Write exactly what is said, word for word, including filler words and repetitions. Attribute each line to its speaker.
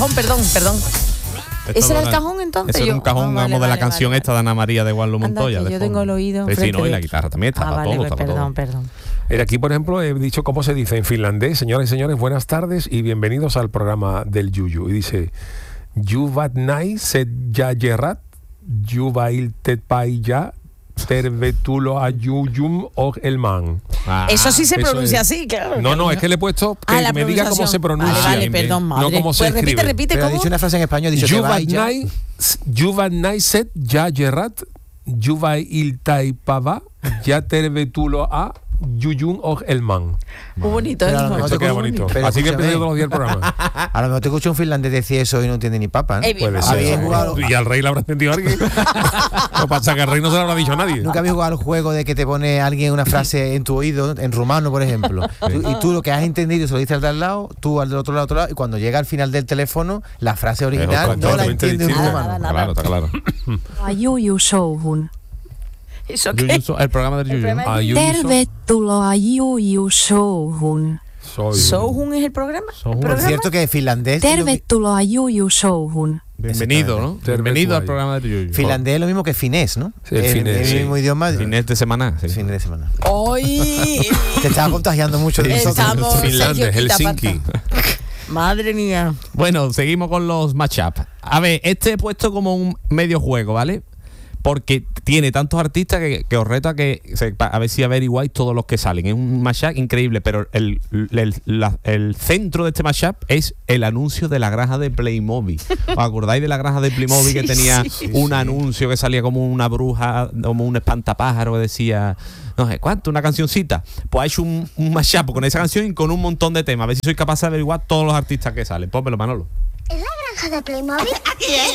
Speaker 1: Perdón, perdón.
Speaker 2: Esto
Speaker 1: ¿Ese era el
Speaker 2: era-
Speaker 1: cajón entonces?
Speaker 2: Eso era
Speaker 1: Yo-
Speaker 2: un cajón,
Speaker 1: ah, vale,
Speaker 2: vamos, de la
Speaker 1: vale,
Speaker 2: canción
Speaker 1: vale,
Speaker 2: esta de Ana María de Guadalupe
Speaker 1: Anda,
Speaker 2: Montoya.
Speaker 1: que
Speaker 2: de
Speaker 1: yo
Speaker 2: fondo.
Speaker 1: tengo el oído
Speaker 2: Sí, sí,
Speaker 1: enfrente
Speaker 2: no, y
Speaker 1: de-
Speaker 2: la guitarra también estaba
Speaker 1: Ah, vale,
Speaker 2: todo,
Speaker 1: pues,
Speaker 2: estaba
Speaker 1: perdón,
Speaker 2: todo.
Speaker 1: perdón.
Speaker 3: Mira, aquí, por ejemplo, he dicho cómo se dice en finlandés. Señoras y señores, buenas tardes y bienvenidos al programa del Yuyu. Y dice, Juvatnai set jajerat, juvailtet paija, tervetulo a yuyum og elman.
Speaker 2: Ah,
Speaker 1: Eso sí se
Speaker 3: eso
Speaker 1: pronuncia
Speaker 3: es-
Speaker 1: así, claro.
Speaker 3: No, no, es que le he puesto que
Speaker 1: Ah, la
Speaker 3: me diga cómo
Speaker 1: pronunciación.
Speaker 3: se pronuncia.
Speaker 1: Vale, vale,
Speaker 2: Bien, bien.
Speaker 1: perdón, madre.
Speaker 3: No cómo se
Speaker 1: Pues repite,
Speaker 3: escribe.
Speaker 1: repite,
Speaker 4: Pero ha
Speaker 1: ¿cómo?
Speaker 4: dicho una frase en español, ha dicho que vaya.
Speaker 3: Juvatnai, Juvatnai set jajerat, juvailtai pava, ya tervetulo a yuyum og elman.
Speaker 1: Muy bonito
Speaker 4: Pero a lo
Speaker 1: eso.
Speaker 4: mejor
Speaker 3: Eso
Speaker 4: te
Speaker 3: queda
Speaker 4: escucho-
Speaker 3: bonito.
Speaker 4: pero
Speaker 3: Así que empecé
Speaker 4: escúchame.
Speaker 3: todos los días el programa.
Speaker 4: A lo mejor te escucha un finlandés decir eso y no entiende ni papa, ¿no?
Speaker 1: Eh, bien,
Speaker 3: Puede
Speaker 1: vamos.
Speaker 3: ser.
Speaker 4: Habéis jugado-
Speaker 3: Y al rey le habrá entendido alguien. No pasa que al rey no se lo habrá dicho a nadie.
Speaker 4: Nunca habéis jugado al juego de que te pone alguien una frase en tu oído, en rumano, por ejemplo. Tú- y tú lo que has entendido se lo dices al de al lado, tú al del otro lado, otro lado, y cuando llega al final del teléfono, la frase
Speaker 3: Es
Speaker 4: original no la
Speaker 3: totalmente
Speaker 4: entiende un
Speaker 3: distinto.
Speaker 4: rumano.
Speaker 1: Nada, nada.
Speaker 3: Claro, está claro.
Speaker 5: Juju-showhun.
Speaker 1: ¿Eso
Speaker 2: Yuyu
Speaker 1: qué?
Speaker 2: so- el programa del
Speaker 1: El
Speaker 2: Yuyu.
Speaker 1: programa
Speaker 3: Ah, Yuyu
Speaker 5: Tervetuloa Juju-showhun.
Speaker 3: soy-
Speaker 1: ¿Sohun es el programa?
Speaker 2: Sohun.
Speaker 1: ¿El
Speaker 4: Por
Speaker 1: programa?
Speaker 4: cierto que finlandés... es lo mi-
Speaker 5: Tervetuloa Juju-showhun.
Speaker 2: Bienvenido, ¿no?
Speaker 3: Exactamente.
Speaker 2: Bienvenido al
Speaker 3: Tervetuloa.
Speaker 2: programa del Yuyu.
Speaker 4: Finlandés es lo mismo que finés, ¿no?
Speaker 3: Sí, el
Speaker 4: Es
Speaker 3: finés,
Speaker 4: el
Speaker 3: sí.
Speaker 4: mismo idioma.
Speaker 2: Finés de semana. Sí.
Speaker 4: Fin de semana.
Speaker 1: Hoy
Speaker 4: Te estaba contagiando mucho de nosotros.
Speaker 1: estamos
Speaker 3: Finlandia,
Speaker 1: Sergio
Speaker 3: Helsinki.
Speaker 1: Quitapata. Madre mía.
Speaker 2: Bueno, seguimos con los matchups. A ver, este he puesto como un medio juego, ¿vale? Porque tiene tantos artistas que, que os reto a que se- a ver si averiguáis todos los que salen. Es un mashup increíble, pero el, el, la- el centro de este mashup es el anuncio de la granja de Playmobil. ¿Os acordáis de la granja de Playmobil que
Speaker 1: Sí,
Speaker 2: tenía
Speaker 1: sí.
Speaker 2: un anuncio que salía como una bruja, como un espantapájaro que decía, no sé cuánto, una cancioncita? Pues ha hecho un, un mashup con esa canción y con un montón de temas. A ver si soy capaz de averiguar todos los artistas que salen. Pónmelo, Manolo.
Speaker 6: ¿Es la granja de Playmobil?